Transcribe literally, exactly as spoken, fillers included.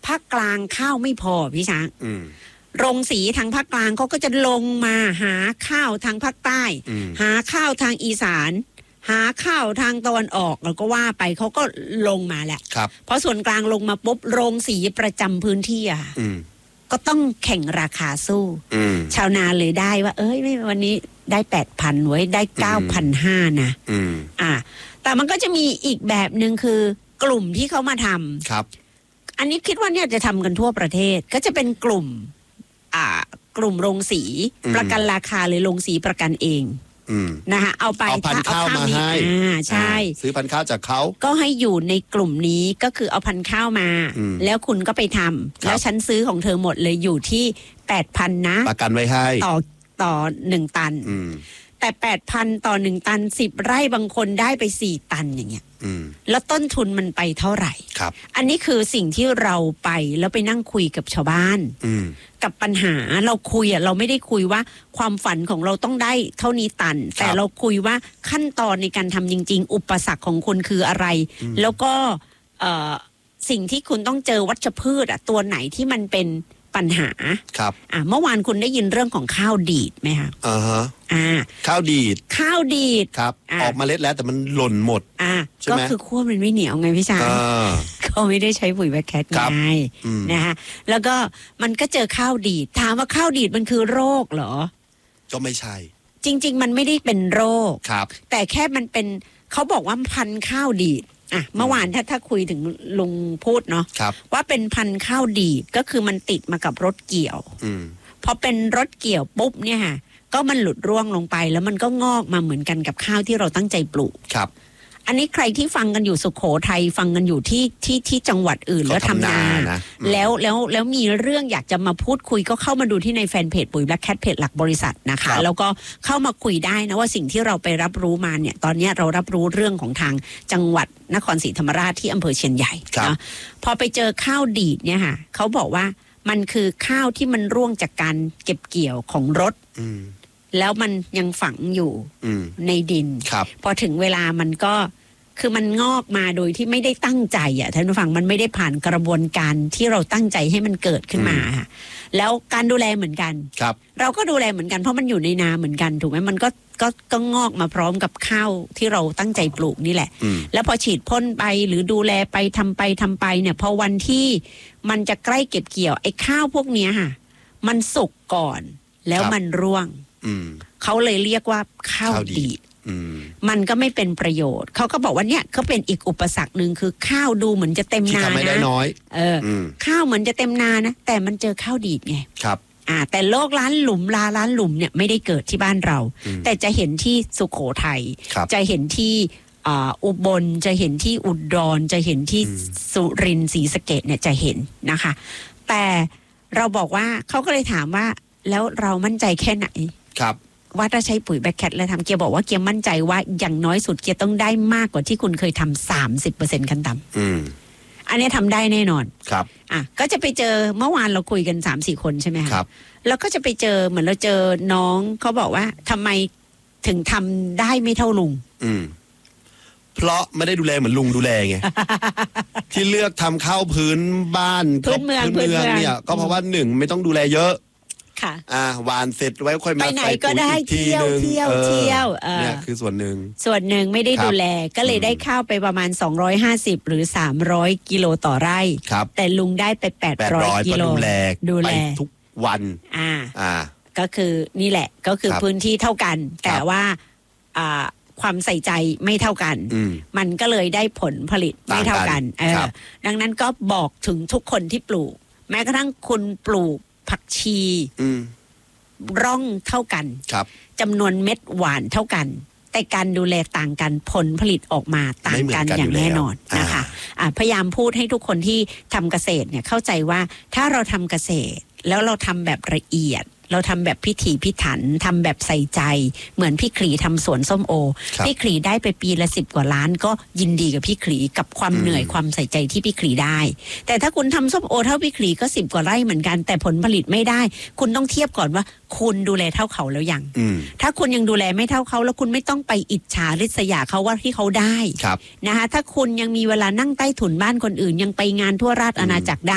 าคกลางข้าวไม่พอพี่ช้างโรงสีทางภาคกลางเขาก็จะลงมาหาข้าวทางภาคใต้หาข้าวทางอีสานหาข้าวทางตะวันออกแล้วก็ว่าไปเขาก็ลงมาแหละเพราะส่วนกลางลงมาปุ๊บโรงสีประจำพื้นที่อะก็ต้องแข่งราคาสู้ชาวนาเลยได้ว่าเอ้ยไม่วันนี้ได้แปดพันไว้ได้เก้าพันห้านะอ่าแต่มันก็จะมีอีกแบบหนึ่งคือกลุ่มที่เขามาทำครับอันนี้คิดว่าเนี่ยจะทำกันทั่วประเทศก็จะเป็นกลุ่มอ่ากลุ่มโรงสีประกันราคาเลยโรงสีประกันเองนะคะเอาไปเอาพันธุ์ข้าวมาให้อ่าใช่ซื้อพันธุ์ข้าวจากเขาก็ให้อยู่ในกลุ่มนี้ก็คือเอาพันธุ์ข้าวมาแล้วคุณก็ไปทำแล้วฉันซื้อของเธอหมดเลยอยู่ที่แปดพันนะประกันไว้ให้ต่อต่อหนึ่งตันแต่แปดพันต่อหนึ่งตันสิบไร่บางคนได้ไปสี่ตันอย่างเงี้ยแล้วต้นทุนมันไปเท่าไหร่ครับอันนี้คือสิ่งที่เราไปแล้วไปนั่งคุยกับชาวบ้านกับปัญหาเราคุยอ่ะเราไม่ได้คุยว่าความฝันของเราต้องได้เท่านี้ตันแต่เราคุยว่าขั้นตอนในการทำจริงๆอุปสรรคของคุณคืออะไรแล้วก็สิ่งที่คุณต้องเจอวัชพืชอ่ะตัวไหนที่มันเป็นปัญหาครับอ่าเมื่อวานคุณได้ยินเรื่องของข้าวดีดไหมคะอ่าฮะอ่าข้าวดีดข้าวดีดครับออกเมล็ดแล้วแต่มันหล่นหมดอ่าก็คือขั้วมันไม่เหนียวไงพี่ชายเขาไม่ได้ใช้ปุ๋ยแบคแคทไงนะคะแล้วก็มันก็เจอข้าวดีดถามว่าข้าวดีดมันคือโรคเหรอก็ไม่ใช่จริงๆมันไม่ได้เป็นโรคครับแต่แค่มันเป็นเขาบอกว่าพันธุ์ข้าวดีดอ่ะเมื่อวานถ้าถ้าคุยถึงลุงพูดเนาะว่าเป็นพันธุ์ข้าวดีดก็คือมันติดมากับรถเกี่ยวพอเป็นรถเกี่ยวปุ๊บเนี่ยค่ะก็มันหลุดร่วงลงไปแล้วมันก็งอกมาเหมือนกันกับข้าวที่เราตั้งใจปลูกครับอันนี้ใครที่ฟังกันอยู่สุโขทัยฟังกันอยู่ที่ที่ที่จังหวัดอื่นแล้วทำนาแล้วแล้วแล้วมีเรื่องอยากจะมาพูดคุยก็เข้ามาดูที่ในแฟนเพจปุ๋ยแบล็คแคทเพจหลักบริษัทนะคะแล้วก็เข้ามาคุยได้นะว่าสิ่งที่เราไปรับรู้มาเนี่ยตอนนี้เรารับรู้เรื่องของทางจังหวัดนครศรีธรรมราชที่อำเภอเชียนใหญ่นะพอไปเจอข้าวดีดเนี่ยค่ะเขาบอกว่ามันคือข้าวที่มันร่วงจากการเก็บเกี่ยวของรถแล้วมันยังฝังอยู่ในดินพอถึงเวลามันก็คือมันงอกมาโดยที่ไม่ได้ตั้งใจอ่ะท่านผู้ฟังมันไม่ได้ผ่านกระบวนการที่เราตั้งใจให้มันเกิดขึ้นมาค่ะแล้วการดูแลเหมือนกันครับเราก็ดูแลเหมือนกันเพราะมันอยู่ในนาเหมือนกันถูกไหมมันก็ก็ก็งอกมาพร้อมกับข้าวที่เราตั้งใจปลูกนี่แหละแล้วพอฉีดพ่นไปหรือดูแลไปทำไปทำไปเนี่ยพอวันที่มันจะใกล้เก็บเกี่ยวไอ้ข้าวพวกเนี้ยค่ะมันสุกก่อนแล้วมันร่วงเขาเลยเรียกว่าข้าวดีดมันก็ไม่เป็นประโยชน์เขาก็บอกว่าเนี่ยเขาเป็นอีกอุปสรรคหนึ่งคือข้าวดูเหมือนจะเต็มนานะที่ทำไม่ได้น้อยเออข้าวเหมือนจะเต็มนานะแต่มันเจอข้าวดีดไงครับอ่าแต่โรคล้านหลุมลาล้านหลุมเนี่ยไม่ได้เกิดที่บ้านเราแต่จะเห็นที่สุโขทัยจะเห็นที่อุบลจะเห็นที่อุดรจะเห็นที่สุรินทร์ศรีสะเกษเนี่ยจะเห็นนะคะแต่เราบอกว่าเขาก็เลยถามว่าแล้วเรามั่นใจแค่ไหนครับว่าถ้าใช้ปุ๋ยแบคแคทแล้วทำเกียร์บอกว่าเกียร์มั่นใจว่าอย่างน้อยสุดเกียร์ต้องได้มากกว่าที่คุณเคยทำสามสิบเปอร์เซ็นต์ขั้นต่ำอันนี้ทำได้แน่นอนครับอ่ะก็จะไปเจอเมื่อวานเราคุยกันสามสี่คนใช่ไหมครับแล้วก็จะไปเจอเหมือนเราเจอน้องเขาบอกว่าทำไมถึงทำได้ไม่เท่าลุงอืมเพราะไม่ได้ดูแลเหมือนลุงดูแลไง ที่เลือกทำข้าวพื้นบ้านพื้นเมืองพื้นเมืองเนี่ยก็เพราะว่าหนึ่งไม่ต้องดูแลเยอะค่ะอ่าหวานเสร็จไว้ค่อยมาใส่ปุ๋ยอีกทีนึงเที่ยวเที่ยวเนี่ยคือส่วนหนึ่งส่วนหนึ่งไม่ได้ดูแลก็เลยได้ข้าวไปประมาณสองร้อยห้าสิบหรือสามร้อยกิโลต่อไร่แต่ลุงได้ไปแปดร้อยกิโลดูแลดูแลทุกวันอ่าอ่าก็คือนี่แหละก็คือพื้นที่เท่ากันแต่ว่าอ่าความใส่ใจไม่เท่ากันมันก็เลยได้ผลผลิตไม่เท่ากันเออดังนั้นก็บอกถึงทุกคนที่ปลูกแม้กระทั่งคุณปลูกผักชีร่องเท่ากันจำนวนเม็ดหวานเท่ากันแต่การดูแลต่างกันผลผลิตออกมาต่างกันอย่างแน่นอนนะคะะพยายามพูดให้ทุกคนที่ทำเกษตรเนี่ยเข้าใจว่าถ้าเราทำเกษตรแล้วเราทำแบบละเอียดเราทำแบบพิถีพิถันทำแบบใส่ใจเหมือนพี่ขลีทำสวนส้มโอพี่ขลีได้ไปปีละสิบกว่าล้านก็ยินดีกับพี่ขลีกับความเหนื่อยความใส่ใจที่พี่ขลีได้แต่ถ้าคุณทำส้มโอเท่าพี่ขลีก็สิบกว่าไร่เหมือนกันแต่ผลผลิตไม่ได้คุณต้องเทียบก่อนว่าคุณดูแลเท่าเขาแล้วยังถ้าคุณยังดูแลไม่เท่าเขาแล้วคุณไม่ต้องไปอิจฉาริษยาเขาว่าที่เขาได้นะคะถ้าคุณยังมีเวลานั่งใต้ถุนบ้านคนอื่นยังไปงานทั่วราชอาณาจักรได้